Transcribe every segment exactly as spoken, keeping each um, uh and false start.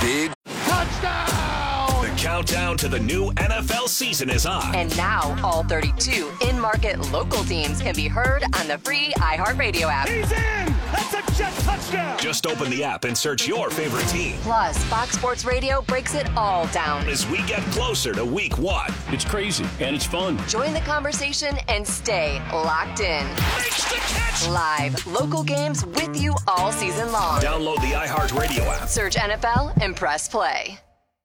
big touchdown! The countdown to the new N F L season is on. And now all thirty-two in-market local teams can be heard on the free iHeartRadio app. He's in! That's a jet touchdown! Just open the app and search your favorite team. Plus, Fox Sports Radio breaks it all down as we get closer to week one. It's crazy and it's fun. Join the conversation and stay locked in. Makes the catch! Live, local games with you all season long. Download the iHeartRadio app. Search N F L and press play.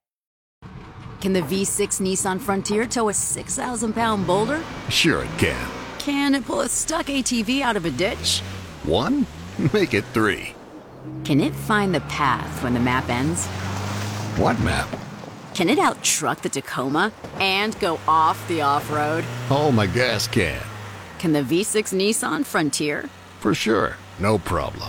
Can the V six Nissan Frontier tow a six thousand pound boulder? Sure it can. Can it pull a stuck A T V out of a ditch? One? Make it three. Can it find the path when the map ends? What map? Can it out-truck the Tacoma and go off the off-road? Oh, my gas can. Can the V six Nissan Frontier? For sure. No problem.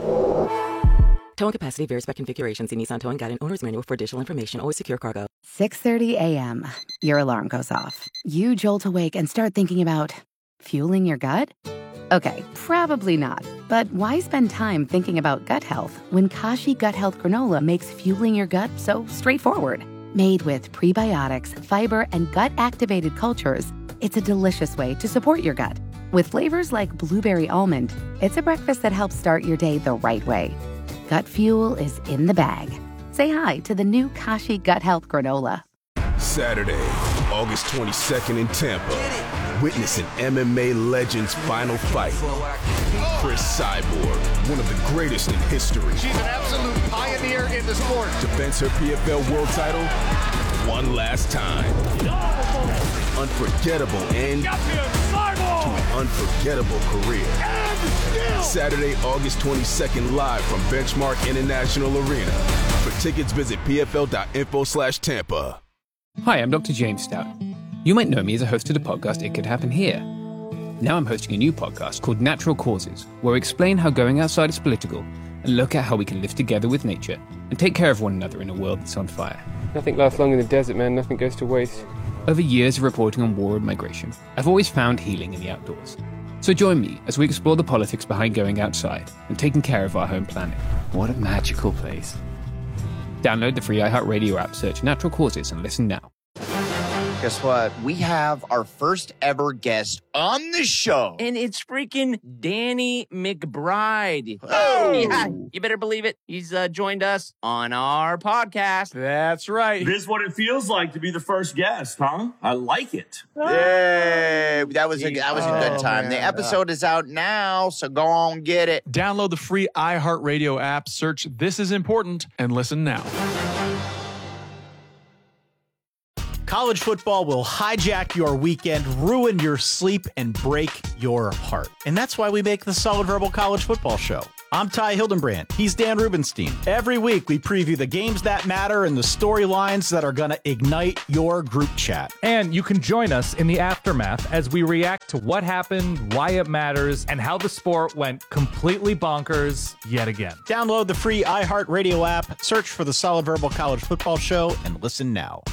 Towing capacity varies by configuration. See Nissan Towing Guide and Owner's Manual for additional information. Always secure cargo. six thirty a.m. Your alarm goes off. You jolt awake and start thinking about fueling your gut? Okay, probably not. But why spend time thinking about gut health when Kashi Gut Health Granola makes fueling your gut so straightforward? Made with prebiotics, fiber, and gut-activated cultures, it's a delicious way to support your gut. With flavors like blueberry almond, it's a breakfast that helps start your day the right way. Gut fuel is in the bag. Say hi to the new Kashi Gut Health Granola. Saturday, August twenty-second in Tampa. Witness an M M A legend's final fight. Chris Cyborg, one of the greatest in history. She's an absolute pioneer in the sport. Defends her P F L world title one last time. Unforgettable end to an unforgettable career. Saturday, August twenty-second, live from Benchmark International Arena. For tickets, visit pfl.info slash Tampa. Hi, I'm Doctor James Stout. You might know me as a host of the podcast It Could Happen Here. Now I'm hosting a new podcast called Natural Causes, where we explain how going outside is political and look at how we can live together with nature and take care of one another in a world that's on fire. Nothing lasts long in the desert, man. Nothing goes to waste. Over years of reporting on war and migration, I've always found healing in the outdoors. So join me as we explore the politics behind going outside and taking care of our home planet. What a magical place. Download the free iHeartRadio app, search Natural Causes, and listen now. Guess what? We have our first ever guest on the show. And it's freaking Danny McBride. Oh! Yeah, you better believe it. He's uh, joined us on our podcast. That's right. This is what it feels like to be the first guest, huh? I like it. Yay! That was a, that was a good time. Oh, the episode is out now, so go on, get it. Download the free iHeartRadio app, search This Is Important, and listen now. College football will hijack your weekend, ruin your sleep, and break your heart. And that's why we make the Solid Verbal College Football Show. I'm Ty Hildenbrand. He's Dan Rubenstein. Every week, we preview the games that matter and the storylines that are going to ignite your group chat. And you can join us in the aftermath as we react to what happened, why it matters, and how the sport went completely bonkers yet again. Download the free iHeartRadio app, search for the Solid Verbal College Football Show, and listen now.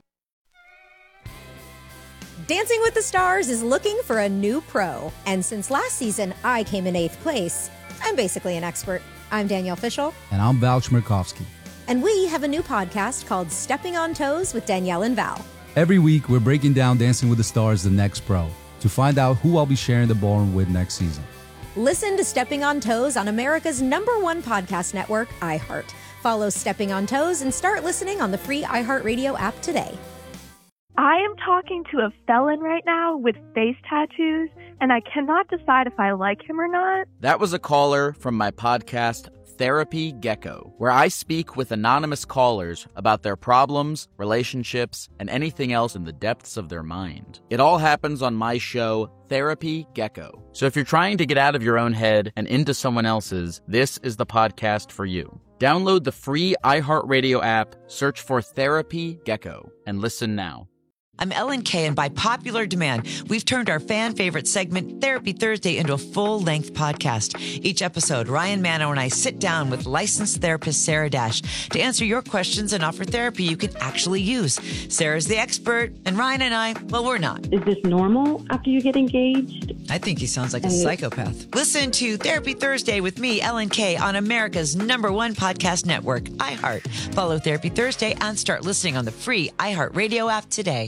Dancing with the Stars is looking for a new pro. And since last season, I came in eighth place. I'm basically an expert. I'm Danielle Fishel. And I'm Val Chmerkovsky. And we have a new podcast called Stepping on Toes with Danielle and Val. Every week, we're breaking down Dancing with the Stars, the next pro, to find out who I'll be sharing the ballroom with next season. Listen to Stepping on Toes on America's number one podcast network, iHeart. Follow Stepping on Toes and start listening on the free iHeartRadio app today. I am talking to a felon right now with face tattoos, and I cannot decide if I like him or not. That was a caller from my podcast, Therapy Gecko, where I speak with anonymous callers about their problems, relationships, and anything else in the depths of their mind. It all happens on my show, Therapy Gecko. So if you're trying to get out of your own head and into someone else's, this is the podcast for you. Download the free iHeartRadio app, search for Therapy Gecko, and listen now. I'm Ellen Kay, and by popular demand, we've turned our fan favorite segment, Therapy Thursday, into a full-length podcast. Each episode, Ryan Mano and I sit down with licensed therapist Sarah Dash to answer your questions and offer therapy you can actually use. Sarah's the expert, and Ryan and I, well, we're not. Is this normal after you get engaged? I think he sounds like a psychopath. Listen to Therapy Thursday with me, Ellen Kay, on America's number one podcast network, iHeart. Follow Therapy Thursday and start listening on the free iHeartRadio app today.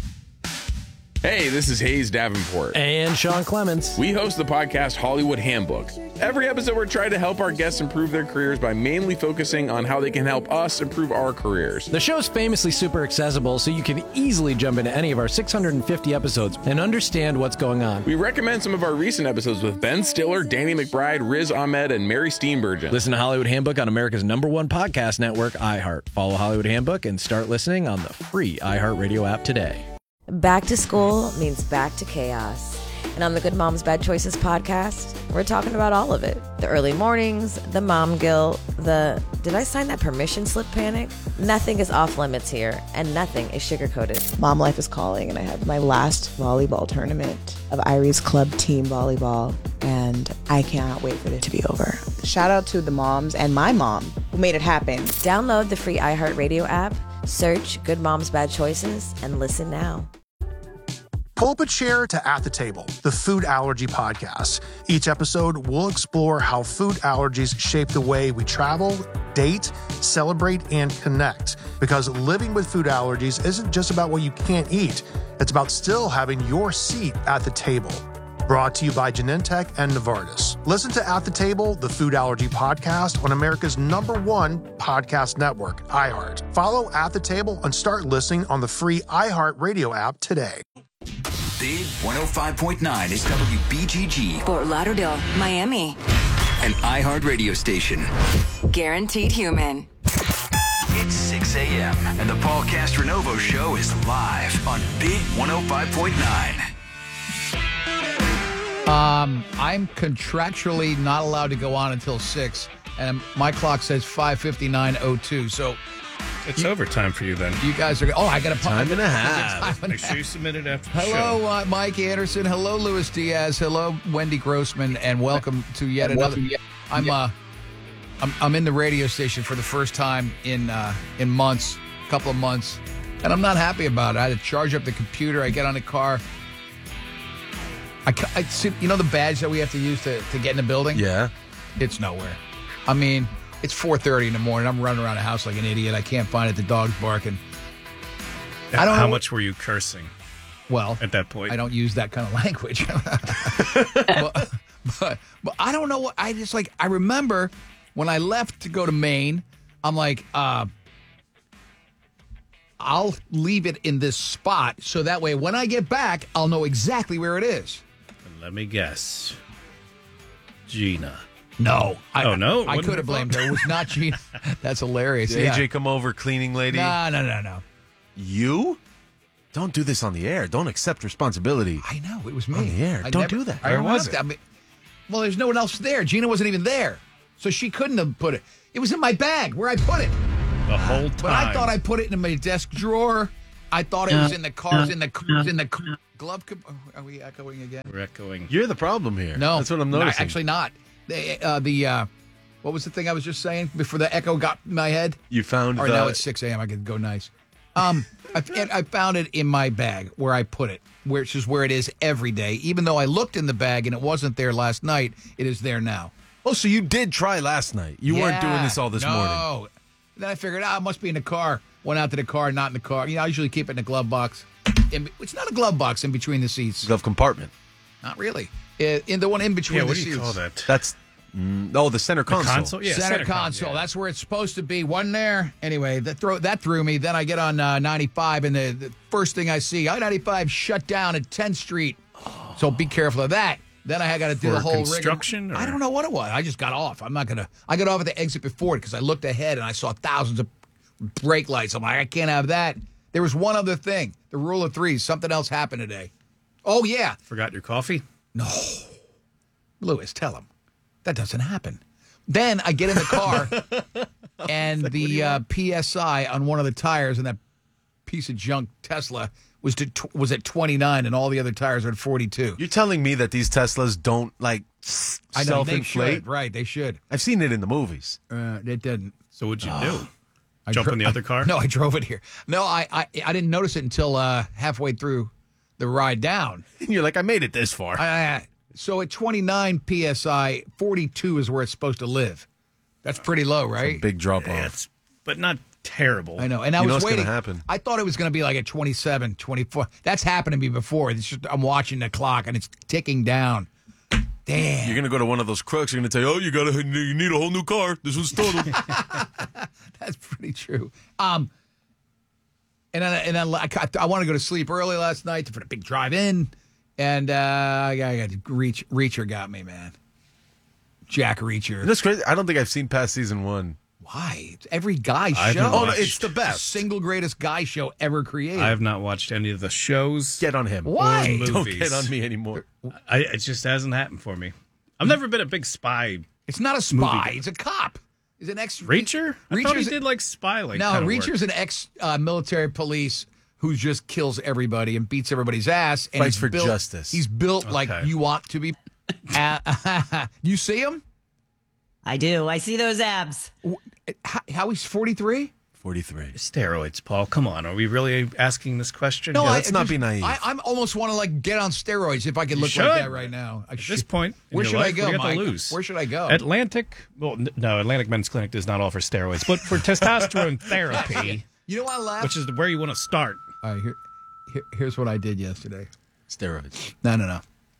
Hey, this is Hayes Davenport. And Sean Clemens. We host the podcast Hollywood Handbook. Every episode, we're trying to help our guests improve their careers by mainly focusing on how they can help us improve our careers. The show's famously super accessible, so you can easily jump into any of our six hundred fifty episodes and understand what's going on. We recommend some of our recent episodes with Ben Stiller, Danny McBride, Riz Ahmed, and Mary Steenburgen. Listen to Hollywood Handbook on America's number one podcast network, iHeart. Follow Hollywood Handbook and start listening on the free iHeartRadio app today. Back to school means back to chaos. And on the Good Moms Bad Choices podcast, we're talking about all of it. The early mornings, the mom guilt, the did I sign that permission slip panic? Nothing is off limits here, and nothing is sugarcoated. Mom life is calling, and I have my last volleyball tournament of Irie's Club team volleyball, and I cannot wait for it to be over. Shout out to the moms and my mom who made it happen. Download the free iHeartRadio app, search Good Moms Bad Choices, and listen now. Pull up a chair to At the Table, the food allergy podcast. Each episode, we'll explore how food allergies shape the way we travel, date, celebrate, and connect. Because living with food allergies isn't just about what you can't eat. It's about still having your seat at the table. Brought to you by Genentech and Novartis. Listen to At the Table, the food allergy podcast on America's number one podcast network, iHeart. Follow At the Table and start listening on the free iHeart Radio app today. Big one oh five point nine is W B G G. Fort Lauderdale, Miami. An iHeart radio station. Guaranteed human. It's six a.m. and the Paul Castranovo Show is live on Big one oh five point nine. Um, I'm contractually not allowed to go on until six, and my clock says five fifty-nine oh two, so... It's you, overtime for you then. You guys are... Oh, I got a... Time and a half. Make sure you submit it after the Hello, show. uh, Mike Anderson. Hello, Luis Diaz. Hello, Wendy Grossman, and welcome to yet another... I'm, uh, I'm I'm in the radio station for the first time in uh, in months, a couple of months, and I'm not happy about it. I had to charge up the computer. I get on the car. I, I see, you know the badge that we have to use to, to get in the building? Yeah. It's nowhere. I mean... It's four thirty in the morning. I'm running around the house like an idiot. I can't find it. The dog's barking. I don't How know much were you cursing? Well, at that point, I don't use that kind of language. but, but, but I don't know what I just like. I remember when I left to go to Maine, I'm like, uh, I'll leave it in this spot so that way when I get back, I'll know exactly where it is. Let me guess. Gina. No. I, oh, no? I, I could have blamed her. It was not Gina. That's hilarious. Did yeah. A J come over, cleaning lady? No, no, no, no. You? Don't do this on the air. Don't accept responsibility. I know. It was me. On the air. I Don't never, do that. Where was it? I mean, well, there's no one else there. Gina wasn't even there. So she couldn't have put it. It was in my bag where I put it. The whole time. But I thought I put it in my desk drawer. I thought it was in the cars, in the in the glove. Are we echoing again? We're echoing. You're the problem here. No. That's what I'm noticing. No, actually not. The, uh, the uh, what was the thing I was just saying before the echo got in my head? You found Or the... now it's six a.m. I could go nice. Um, I, I found it in my bag where I put it, which is where it is every day. Even though I looked in the bag and it wasn't there last night, it is there now. Oh, so you did try last night. You yeah, weren't doing this all this no. morning. No. Then I figured, ah, it must be in the car. Went out to the car, not in the car. You know, I usually keep it in the glove box. In, it's not a glove box in between the seats. Glove compartment. Not really. In, in the one in between yeah, the what seats. do you call that? That's... Mm, oh, the center console. The console? Yeah, center, center console. Con, yeah. That's where it's supposed to be. One there. Anyway, that throw that threw me. Then I get on uh, ninety-five, and the, the first thing I see, I ninety-five shut down at tenth Street. Oh. So be careful of that. Then I got to do For the whole construction. Rig. I don't know what it was. I just got off. I'm not gonna. I got off at the exit before it because I looked ahead and I saw thousands of brake lights. I'm like, I can't have that. There was one other thing. The rule of threes. Something else happened today. Oh yeah. Forgot your coffee? No. Lewis, tell him that doesn't happen. Then I get in the car, and like, the uh, P S I on one of the tires in that piece of junk Tesla was to tw- was at twenty-nine, and all the other tires are at forty-two. You're telling me that these Teslas don't like I know they self-inflate? should, right? They should. I've seen it in the movies. Uh, it didn't. So what'd you Oh. do? I Jump dro- in the other car? No, I drove it here. No, I I, I didn't notice it until uh, halfway through the ride down. You're like, I made it this far. I, I, so at twenty-nine P S I, forty-two is where it's supposed to live. That's pretty low, right? Big drop off. It's, but not terrible. I know. And I You know was what's waiting. gonna happen. I thought it was going to be like at twenty-seven, twenty-four. That's happened to me before. It's just I'm watching the clock and it's ticking down. Damn. You're gonna go to one of those crooks. You're gonna tell you, oh, you gotta, you need a whole new car. This one's totaled. That's pretty true. Um, and then, and then I, I want to go to sleep early last night for the big drive in, and uh, I got, I got Reach, Reacher got me, man. Jack Reacher. That's crazy. I don't think I've seen past season one. Why? It's every guy I show. haven't Oh, no, watched- it's the best. Single greatest guy show ever created. I have not watched any of the shows. Get on him. Why? Or Don't movies. get on me anymore. I, it just hasn't happened for me. I've never been a big spy. It's not a spy. Movie. It's a cop. He's an ex. Reacher? I thought he Reacher's- did like spy like No, kinda Reacher's work. an ex-military police who just kills everybody and beats everybody's ass. And Fights he's for built- justice. He's built like Okay. you want to be. Uh, you see him? I do. I see those abs. How, how he's forty-three? forty-three. Steroids, Paul. Come on. Are we really asking this question? No, Yeah, I, let's I not just- be naive. I, I'm almost want to like get on steroids if I could You look should. like that right now. I At should. this point, in Where your should life, I go, what do you got to Mike? lose? Where should I go? Atlantic. Well, n- no, Atlantic Men's Clinic does not offer steroids, but for testosterone therapy, You know what I laughed? which is where you want to start. All right, here, here, here's what I did yesterday. Steroids. No, no, no.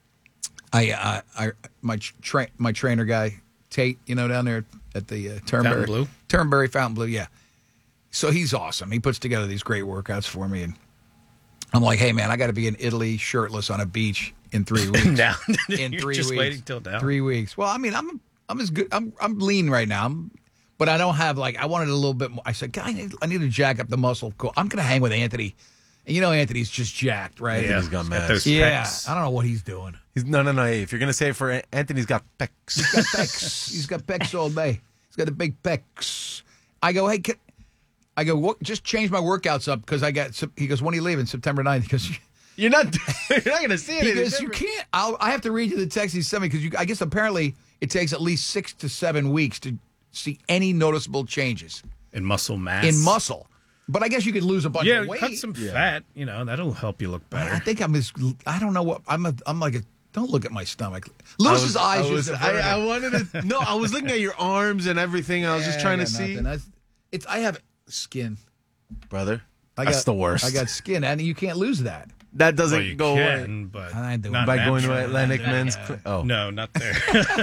I, uh, I, my tra- my trainer guy Tate, you know, down there at the uh, Turnberry, Blue? Turnberry Fountain Blue, yeah. So he's awesome. He puts together these great workouts for me, and I'm like, hey man, I got to be in Italy shirtless on a beach in three weeks. Now, in you're three just weeks, waiting till now. Three weeks. Well, I mean, I'm I'm as good. I'm I'm lean right now. I'm, but I don't have like I wanted a little bit more. I said, God, I need, I need to jack up the muscle. Cool. I'm gonna hang with Anthony. And you know Anthony's just jacked, right? Yeah, he's got mad. those Yeah, pecs. I don't know what he's doing. He's no, no, no. Hey, if you're gonna say it for An- Anthony's got pecs. He's got pecs. He's got pecs all day. He's got the big pecs. I go, hey, can, I go, what, just change my workouts up because I got. He goes, when are you leaving? September ninth. He goes, You're not. You're not gonna see it. he in goes you December. can't. I'll, I have to read you the text he sent me because you. I guess apparently it takes at least six to seven weeks to see any noticeable changes In muscle mass. in muscle. But I guess you could lose a bunch Yeah, of weight. cut some fat. You know, that'll help you look I better. think I'm as. I don't know what I'm. A, I'm like a. Don't look at my stomach. Lewis's I eyes. was, just I, averted. I wanted to. No, I was looking at your arms and everything. I was just Yeah, trying I to got see, nothing. That's- It's. I have skin. brother. I That's got, the worst. I got skin, and you can't lose that. That doesn't Well, you go can, away but I do. not by going to naturally. Atlantic Yeah. Men's. Cl- oh, No, not there.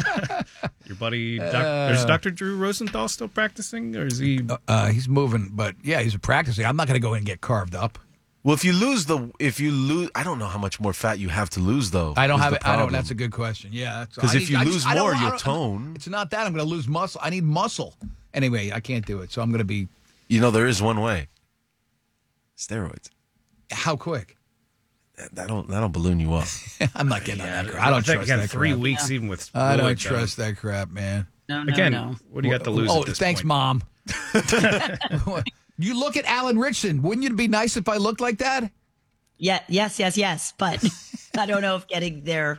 Your buddy, doc, Uh, is Doctor Drew Rosenthal still practicing, or is he? Uh, he's moving, but yeah, he's practicing. I'm not going to go in and get carved up. Well, if you lose the, if you lose, I don't know how much more fat you have to lose though. I don't is have the it. I don't. problem. That's a good question. Yeah, Because I if need- you I lose just- I don't- more, I you'll don't- tone. It's not that I'm going to lose muscle. I need muscle. Anyway, I can't do it, so I'm going to be. You know, there is one way. Steroids. How quick? That, that'll that'll balloon you up. I'm not getting Yeah, on that crap. I don't think trust again, that three crap. weeks even with. I don't fluid, trust that crap, man. No, no, Again, no. what do you got to lose? Oh, at this thanks, point? Mom. You look at Alan Richardson. Wouldn't it be nice if I looked like that? Yeah, yes, yes, yes. But I don't know if getting there